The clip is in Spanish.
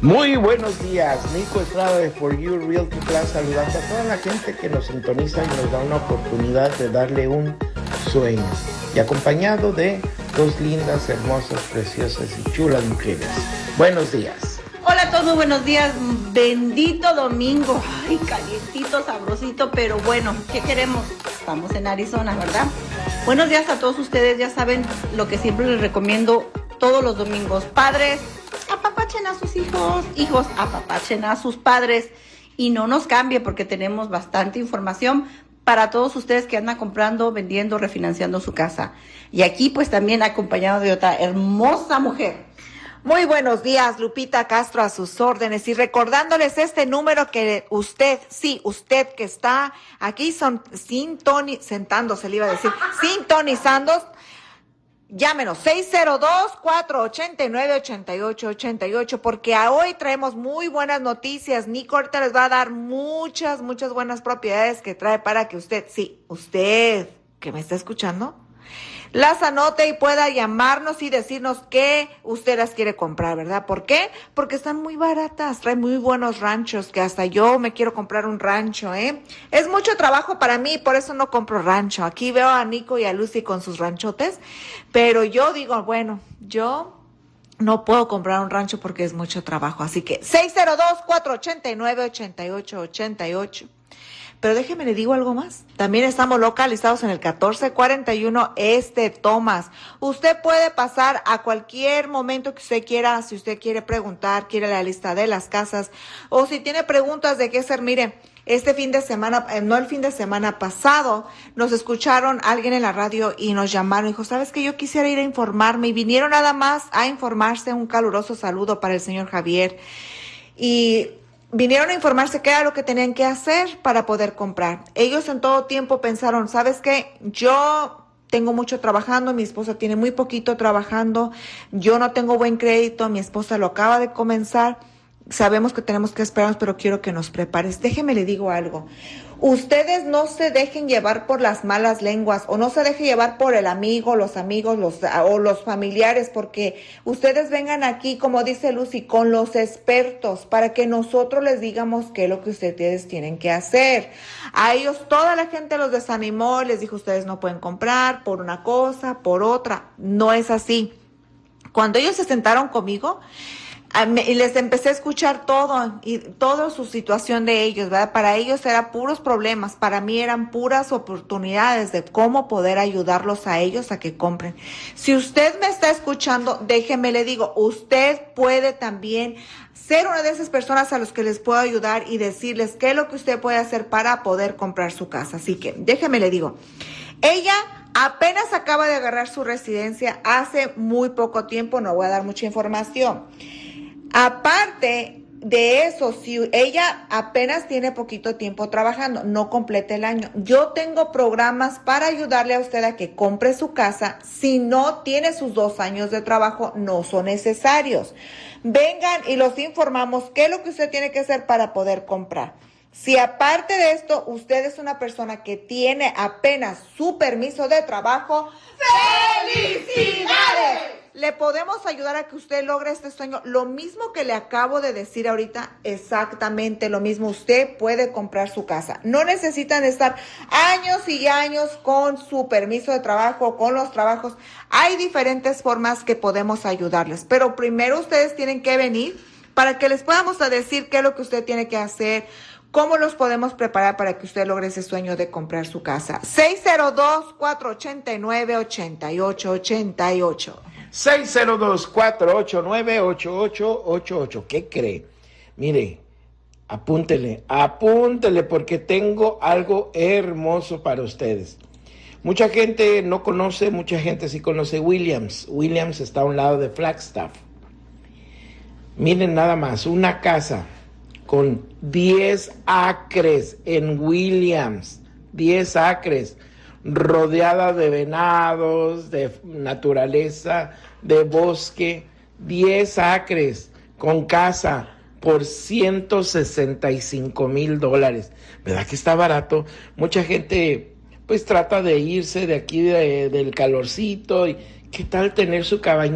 Muy buenos días, Nico Estrada de For You Realty Plus, saludando a toda la gente que nos sintoniza y nos da una oportunidad de darle un sueño. Y acompañado de dos lindas, hermosas, preciosas y chulas mujeres. Buenos días. Hola a todos, muy buenos días. Bendito domingo. Ay, calientito, sabrosito, pero bueno, ¿qué queremos? Estamos en Arizona, ¿verdad? Buenos días a todos ustedes. Ya saben lo que siempre les recomiendo todos los domingos. Padres, apapachen a sus hijos. Hijos, apapachen a sus padres. Y no nos cambie porque tenemos bastante información para todos ustedes que andan comprando, vendiendo, refinanciando su casa. Y aquí pues también acompañado de otra hermosa mujer. Muy buenos días, Lupita Castro, a sus órdenes, y recordándoles este número que usted que está aquí sintonizando, llámenos 602-489-8888, porque hoy traemos muy buenas noticias. Nico ahorita les va a dar muchas buenas propiedades que trae para que usted que me está escuchando, las anote y pueda llamarnos y decirnos que usted las quiere comprar, ¿verdad? ¿Por qué? Porque están muy baratas, traen muy buenos ranchos, que hasta yo me quiero comprar un rancho, ¿eh? Es mucho trabajo para mí, por eso no compro rancho. Aquí veo a Nico y a Lucy con sus ranchotes, pero yo digo, bueno, yo no puedo comprar un rancho porque es mucho trabajo. Así que 602-489-8888. Pero déjeme le digo algo más. También estamos localizados en el 1441 Thomas. Usted puede pasar a cualquier momento que usted quiera, si usted quiere preguntar, quiere la lista de las casas, o si tiene preguntas de qué hacer. Mire, este fin de semana, no el fin de semana pasado, nos escucharon alguien en la radio y nos llamaron. Dijo, ¿sabes qué? Yo quisiera ir a informarme. Y vinieron nada más a informarse. Un caluroso saludo para el señor Javier. Y vinieron a informarse qué era lo que tenían que hacer para poder comprar. Ellos en todo tiempo pensaron, ¿sabes qué? Yo tengo mucho trabajando, mi esposa tiene muy poquito trabajando, yo no tengo buen crédito, mi esposa lo acaba de comenzar, sabemos que tenemos que esperarnos, pero quiero que nos prepares. Déjeme le digo algo. Ustedes no se dejen llevar por las malas lenguas o no se dejen llevar por el amigo, los amigos, o los familiares, porque ustedes vengan aquí, como dice Lucy, con los expertos para que nosotros les digamos qué es lo que ustedes tienen que hacer. A ellos toda la gente los desanimó, les dijo, ustedes no pueden comprar por una cosa, por otra. No es así. Cuando ellos se sentaron conmigo, y les empecé a escuchar todo y toda su situación de ellos, ¿verdad? Para ellos eran puros problemas, para mí eran puras oportunidades de cómo poder ayudarlos a ellos a que compren. Si usted me está escuchando, déjeme le digo, usted puede también ser una de esas personas a las que les puedo ayudar y decirles qué es lo que usted puede hacer para poder comprar su casa. Así que déjeme le digo, ella apenas acaba de agarrar su residencia hace muy poco tiempo, no voy a dar mucha información. Aparte de eso, si ella apenas tiene poquito tiempo trabajando, no complete el año, yo tengo programas para ayudarle a usted a que compre su casa. Si no tiene sus 2 años de trabajo, no son necesarios. Vengan y los informamos qué es lo que usted tiene que hacer para poder comprar. Si aparte de esto, usted es una persona que tiene apenas su permiso de trabajo, ¡felicidades! Le podemos ayudar a que usted logre este sueño. Lo mismo que le acabo de decir ahorita, exactamente lo mismo. Usted puede comprar su casa. No necesitan estar años y años con su permiso de trabajo, con los trabajos. Hay diferentes formas que podemos ayudarles. Pero primero ustedes tienen que venir para que les podamos decir qué es lo que usted tiene que hacer, cómo los podemos preparar para que usted logre ese sueño de comprar su casa. 602-489-8888. 602-489-8888. ¿Qué cree? Mire, apúntele porque tengo algo hermoso para ustedes. Mucha gente no conoce, mucha gente sí conoce Williams. Williams está a un lado de Flagstaff. Miren nada más, una casa con 10 acres en Williams, 10 acres, rodeada de venados, de naturaleza, de bosque, 10 acres con casa por $165,000. ¿Verdad que está barato? Mucha gente pues trata de irse de aquí del calorcito y ¿qué tal tener su cabañita